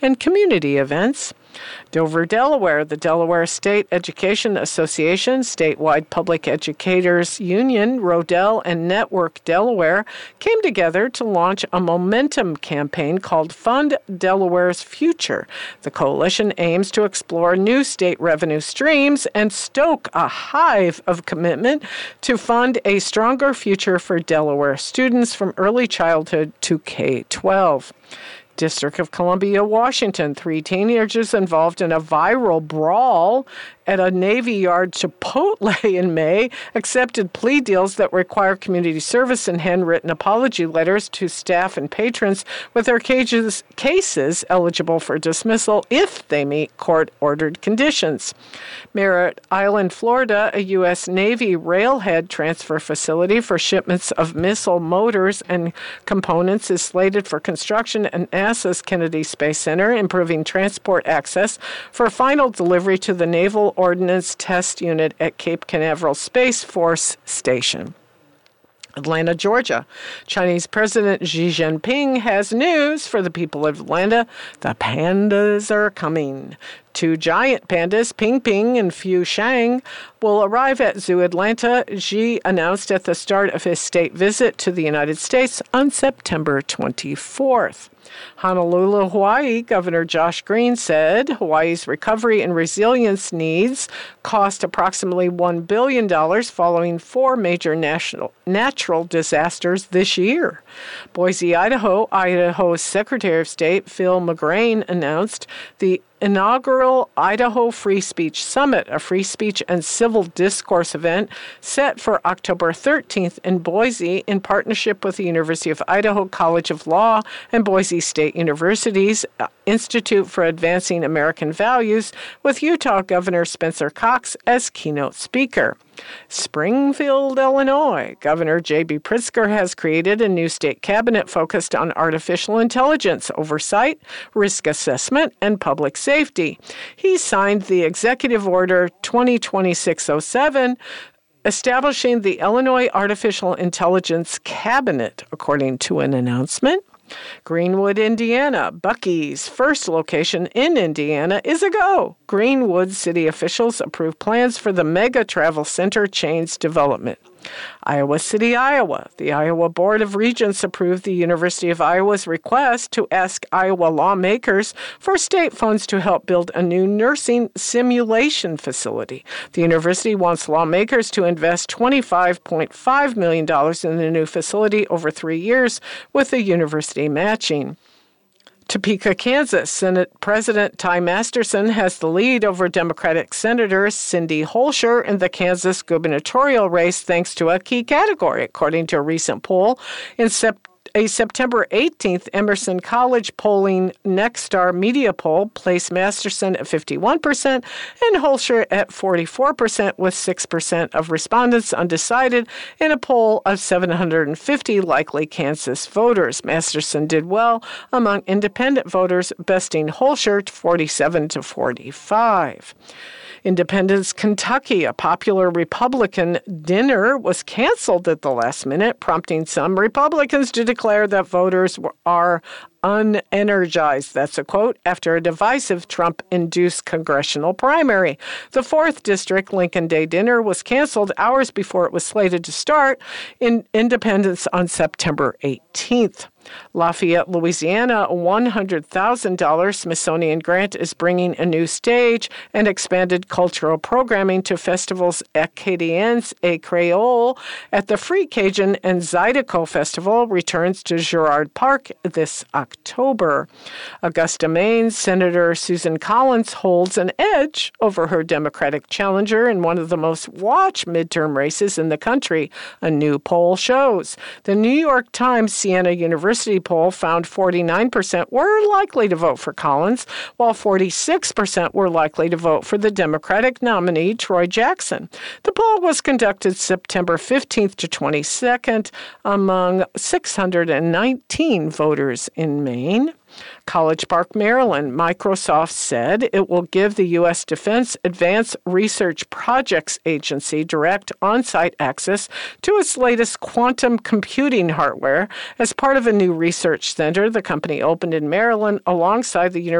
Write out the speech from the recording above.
and community events. Dover, Delaware, the Delaware State Education Association, statewide public educators union, Rodel, and Network Delaware came together to launch a momentum campaign called Fund Delaware's Future. The coalition aims to explore new state revenue streams and stoke a hive of commitment to fund a stronger future for Delaware students from early childhood to K-12. District of Columbia, Washington, 3 teenagers involved in a viral brawl at a Navy Yard Chipotle in May accepted plea deals that require community service and handwritten apology letters to staff and patrons, with their cases eligible for dismissal if they meet court-ordered conditions. Merritt Island, Florida, a U.S. Navy railhead transfer facility for shipments of missile motors and components, is slated for construction at NASA's Kennedy Space Center, improving transport access for final delivery to the Naval Ordnance Test Unit at Cape Canaveral Space Force Station. Atlanta, Georgia. Chinese President Xi Jinping has news for the people of Atlanta. The pandas are coming. 2 giant pandas, Ping Ping and Fu Shang, will arrive at Zoo Atlanta, Xi announced at the start of his state visit to the United States on September 24th. Honolulu, Hawaii, Governor Josh Green said Hawaii's recovery and resilience needs cost approximately $1 billion following 4 major natural disasters this year. Boise, Idaho's Secretary of State Phil McGrain announced the inaugural Idaho Free Speech Summit, a free speech and civil discourse event set for October 13th in Boise in partnership with the University of Idaho College of Law and Boise State University's Institute for Advancing American Values, with Utah Governor Spencer Cox as keynote speaker. Springfield, Illinois, Governor J.B. Pritzker has created a new state cabinet focused on artificial intelligence oversight, risk assessment, and public safety. He signed the Executive Order 2020-607, establishing the Illinois Artificial Intelligence Cabinet, according to an announcement. Greenwood, Indiana. Buc-ee's first location in Indiana is a go. Greenwood city officials approved plans for the mega travel center chain's development. Iowa City, Iowa. The Iowa Board of Regents approved the University of Iowa's request to ask Iowa lawmakers for state funds to help build a new nursing simulation facility. The university wants lawmakers to invest $25.5 million in the new facility over 3 years, with the university matching. Topeka, Kansas. Senate President Ty Masterson has the lead over Democratic Senator Cindy Holscher in the Kansas gubernatorial race thanks to a key category, according to a recent poll. In a September 18th Emerson College polling Nexstar media poll placed Masterson at 51% and Holscher at 44%, with 6% of respondents undecided in a poll of 750 likely Kansas voters. Masterson did well among independent voters, besting Holscher 47-45. Independence, Kentucky. A popular Republican dinner was canceled at the last minute, prompting some Republicans to declare that voters are unenergized. That's a quote, after a divisive Trump-induced congressional primary. The 4th District Lincoln Day dinner was canceled hours before it was slated to start in Independence on September 18th. Lafayette, Louisiana, a $100,000 Smithsonian grant is bringing a new stage and expanded cultural programming to festivals Acadiens et Creole at the Free Cajun and Zydeco Festival returns to Girard Park this October. Augusta, Maine, Senator Susan Collins holds an edge over her Democratic challenger in one of the most watched midterm races in the country, a new poll shows. The New York Times Siena University poll found 49% were likely to vote for Collins, while 46% were likely to vote for the Democratic nominee, Troy Jackson. The poll was conducted September 15th to 22nd among 619 voters in Maine. College Park, Maryland. Microsoft said it will give the U.S. Defense Advanced Research Projects Agency direct on-site access to its latest quantum computing hardware as part of a new research center the company opened in Maryland alongside the